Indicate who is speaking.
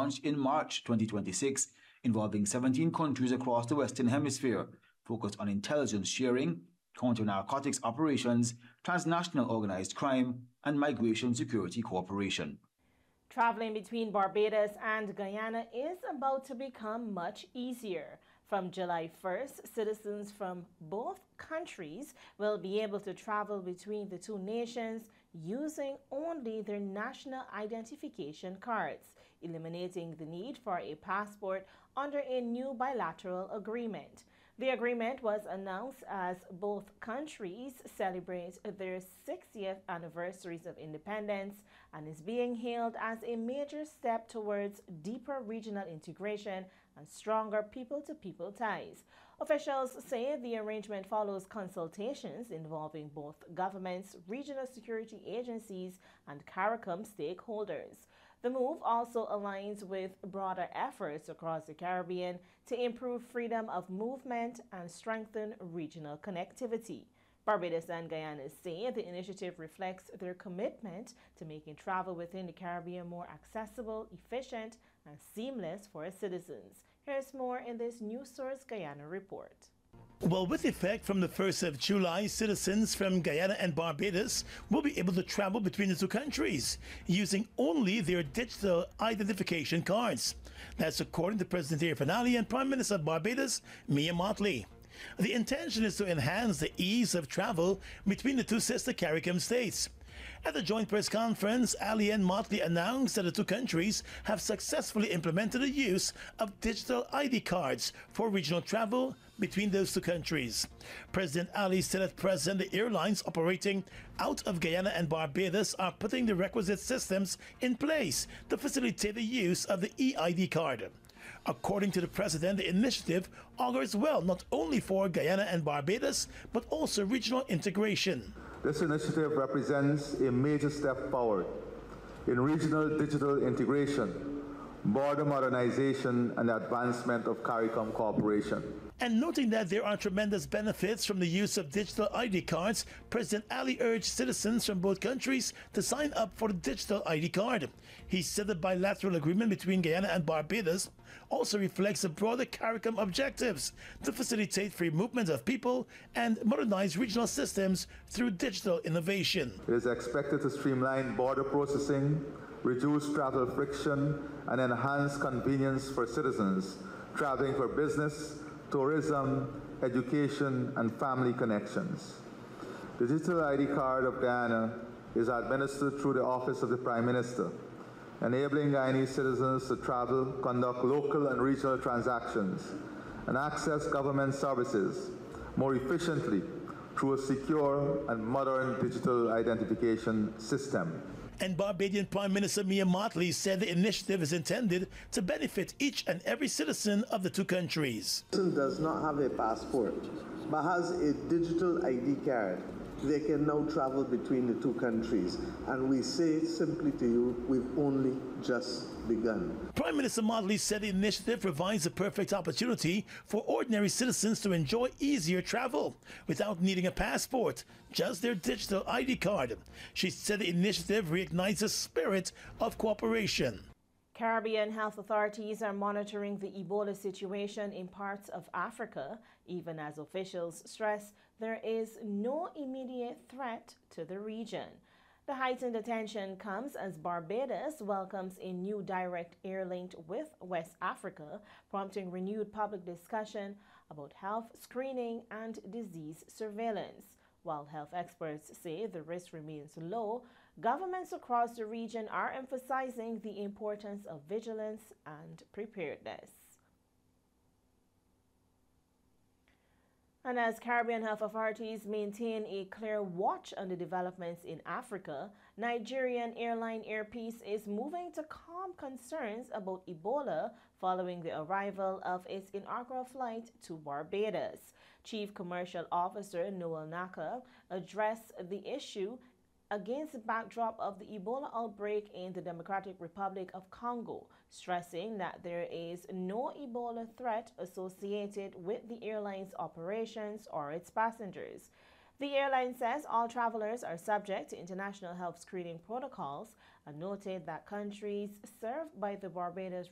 Speaker 1: launched in March 2026, involving 17 countries across the Western Hemisphere, focused on intelligence sharing, counter-narcotics operations, transnational organized crime, and migration security cooperation.
Speaker 2: Traveling between Barbados and Guyana is about to become much easier. From July 1st, citizens from both countries will be able to travel between the two nations using only their national identification cards, eliminating the need for a passport under a new bilateral agreement. The agreement was announced as both countries celebrate their 60th anniversaries of independence and is being hailed as a major step towards deeper regional integration and stronger people-to-people ties. Officials say the arrangement follows consultations involving both governments, regional security agencies, and CARICOM stakeholders. The move also aligns with broader efforts across the Caribbean to improve freedom of movement and strengthen regional connectivity. Barbados and Guyana say the initiative reflects their commitment to making travel within the Caribbean more accessible, efficient, and seamless for its citizens. Here's more in this News Source Guyana report.
Speaker 3: Well, with effect from the 1st of July, citizens from Guyana and Barbados will be able to travel between the two countries using only their digital identification cards. That's according to President Irfaan Ali and Prime Minister of Barbados, Mia Mottley. The intention is to enhance the ease of travel between the two sister CARICOM states. At the joint press conference, Ali and Mottley announced that the two countries have successfully implemented the use of digital ID cards for regional travel between those two countries. President Ali said at present the airlines operating out of Guyana and Barbados are putting the requisite systems in place to facilitate the use of the eID card. According to the president, the initiative augurs well not only for Guyana and Barbados, but also regional integration.
Speaker 4: This initiative represents a major step forward in regional digital integration, border modernization, and advancement of CARICOM cooperation.
Speaker 3: And noting that there are tremendous benefits from the use of digital ID cards, President Ali urged citizens from both countries to sign up for the digital ID card. He said the bilateral agreement between Guyana and Barbados also reflects the broader CARICOM objectives to facilitate free movement of people and modernize regional systems through digital innovation.
Speaker 4: It is expected to streamline border processing, reduce travel friction, and enhance convenience for citizens traveling for business, tourism, education, and family connections. The digital ID card of Guyana is administered through the Office of the Prime Minister, enabling Guyanese citizens to travel, conduct local and regional transactions, and access government services more efficiently through a secure and modern digital identification system.
Speaker 3: And Barbadian Prime Minister Mia Mottley said the initiative is intended to benefit each and every citizen of the two countries.
Speaker 5: Person does not have a passport but has a digital ID card. They can now travel between the two countries. And we say simply to you, we've only just begun.
Speaker 3: Prime Minister Mottley said the initiative provides a perfect opportunity for ordinary citizens to enjoy easier travel without needing a passport, just their digital ID card. She said the initiative reignites the spirit of cooperation.
Speaker 2: Caribbean health authorities are monitoring the Ebola situation in parts of Africa, even as officials stress there is no immediate threat to the region. The heightened attention comes as Barbados welcomes a new direct air link with West Africa, prompting renewed public discussion about health screening and disease surveillance. While health experts say the risk remains low, governments across the region are emphasizing the importance of vigilance and preparedness. And as Caribbean health authorities maintain a clear watch on the developments in Africa, Nigerian airline Air Peace is moving to calm concerns about Ebola following the arrival of its inaugural flight to Barbados. Chief Commercial Officer Noel Naka addressed the issue against the backdrop of the Ebola outbreak in the Democratic Republic of Congo, stressing that there is no Ebola threat associated with the airline's operations or its passengers. The airline says all travelers are subject to international health screening protocols and noted that countries served by the Barbados